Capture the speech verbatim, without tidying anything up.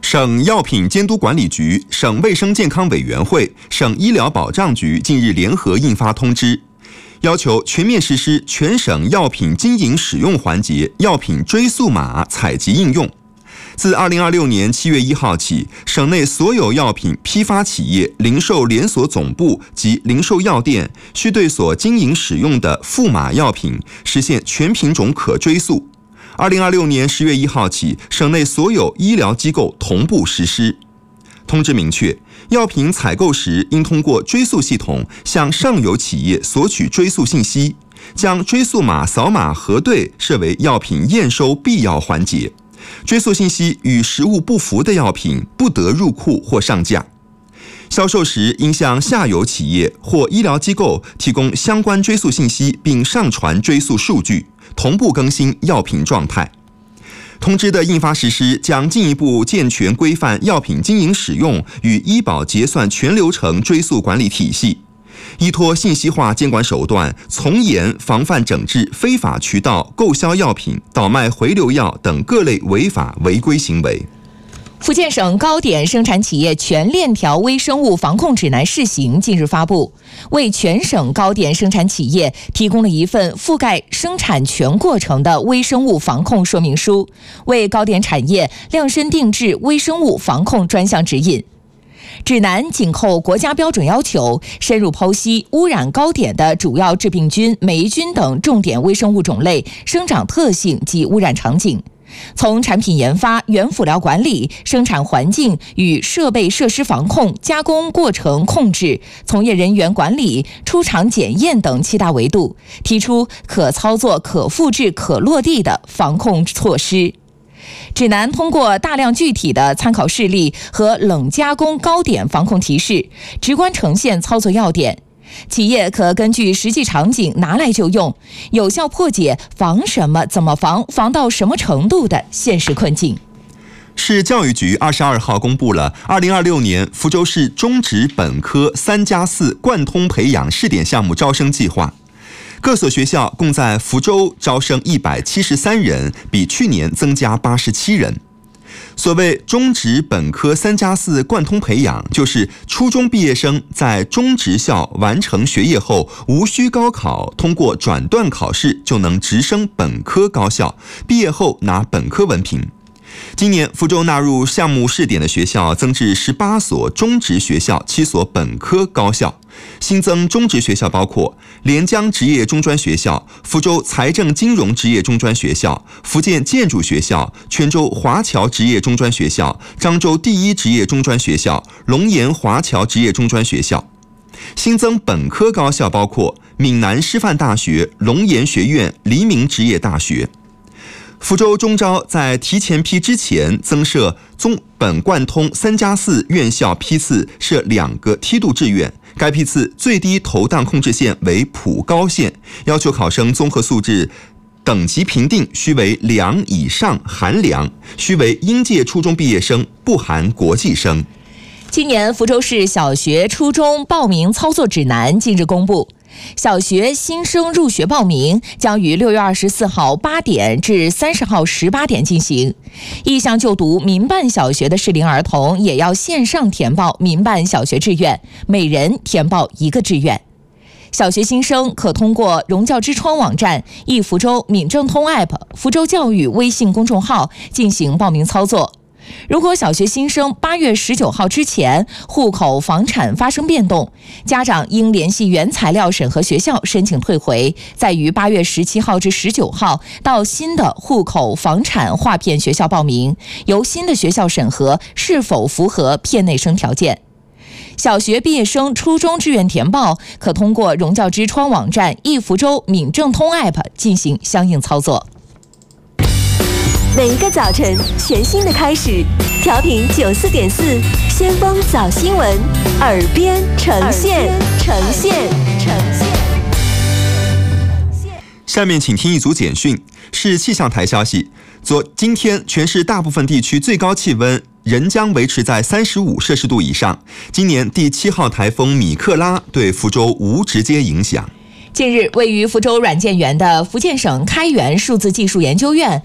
省药品监督管理局、省卫生健康委员会、省医疗保障局近日联合印发通知，要求全面实施全省药品经营使用环节药品追溯码采集应用。自二零二六年七月一号起，省内所有药品批发企业、零售连锁总部及零售药店需对所经营使用的赋码药品实现全品种可追溯。二零二六年十月一号起，省内所有医疗机构同步实施。通知明确，药品采购时应通过追溯系统向上游企业索取追溯信息，将追溯码扫码核对设为药品验收必要环节。追溯信息与实物不符的药品不得入库或上架。销售时应向下游企业或医疗机构提供相关追溯信息，并上传追溯数据，同步更新药品状态。通知的印发实施将进一步健全规范药品经营使用与医保结算全流程追溯管理体系，依托信息化监管手段，从严防范整治非法渠道购销药品、倒卖回流药等各类违法违规行为。 福建省糕点生产企业全链条微生物防控指南试行近日发布，为全省糕点生产企业提供了一份覆盖生产全过程的微生物防控说明书，为糕点产业量身定制微生物防控专项指引。指南紧扣国家标准要求，深入剖析污染糕点的主要致病菌、霉菌等重点微生物种类、生长特性及污染场景。从产品研发、原辅料管理、生产环境与设备设施防控、加工过程控制、从业人员管理、出厂检验等七大维度，提出可操作、可复制、可落地的防控措施。指南通过大量具体的参考事例和冷加工糕点防控提示，直观呈现操作要点。企业可根据实际场景拿来就用，有效破解防什么、怎么防、防到什么程度的现实困境。 市教育局二十二号公布了二零二六年福州市中职本科三加四贯通培养试点项目招生计划，各所学校共在福州招生一百七十三人，比去年增加八十七人。所谓中职本科三加四贯通培养，就是初中毕业生在中职校完成学业后，无需高考，通过转段考试就能直升本科高校，毕业后拿本科文凭。今年福州纳入项目试点的学校增至十八所中职学校、七所本科高校。新增中职学校包括连江职业中专学校、福州财政金融职业中专学校、福建建筑学校、泉州华侨职业中专学校、漳州第一职业中专学校、龙岩华侨职业中专学校。新增本科高校包括闽南师范大学、龙岩学院、黎明职业大学。福州中招在提前批之前增设综本贯通三加四院校批次设两个梯度志愿，该批次最低投档控制线为普高线，要求考生综合素质等级评定须为良以上含良，须为应届初中毕业生，不含国际生。 今年福州市小学、初中报名操作指南近日公布。小学新生入学报名将于六月二十四号八点至三十号十八点进行。意向就读民办小学的适龄儿童也要线上填报民办小学志愿，每人填报一个志愿。小学新生可通过荣教之窗网站、易福州闽政通 App、福州教育微信公众号进行报名操作。如果小学新生八月十九号之前户口房产发生变动，家长应联系原材料审核学校申请退回，再于八月十七号至十九号到新的户口房产划片学校报名，由新的学校审核是否符合片内生条件。小学毕业生初中志愿填报可通过荣教之窗网站、易福州闽政通 App 进行相应操作。 每一个早晨，全新的开始。调频九四点四，先锋早新闻，耳边呈现，呈现，呈现。 下面请听一组简讯。市气象台消息，昨今天全市大部分地区最高气温仍将维持在三十五摄氏度以上。今年第七号台风米克拉对福州无直接影响。 近日，位于福州软件园的福建省开源数字技术研究院